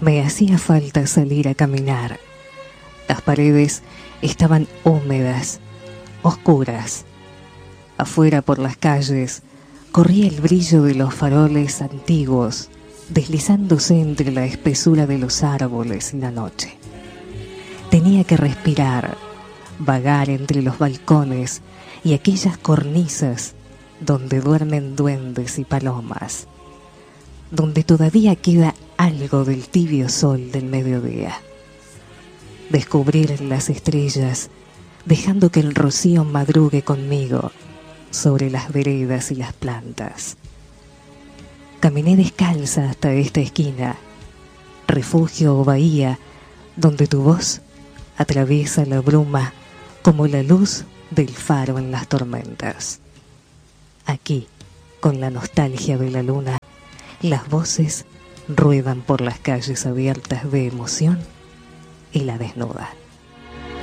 Me hacía falta salir a caminar. Las paredes estaban húmedas, oscuras. Afuera por las calles corría el brillo de los faroles antiguos, deslizándose entre la espesura de los árboles y la noche. Tenía que respirar, vagar entre los balcones y aquellas cornisas donde duermen duendes y palomas, donde todavía queda algo del tibio sol del mediodía. Descubrir las estrellas, dejando que el rocío madrugue conmigo sobre las veredas y las plantas. Caminé descalza hasta esta esquina, refugio o bahía, donde tu voz atraviesa la bruma como la luz del faro en las tormentas. Aquí, con la nostalgia de la luna, las voces ruedan por las calles abiertas de emoción y la desnuda.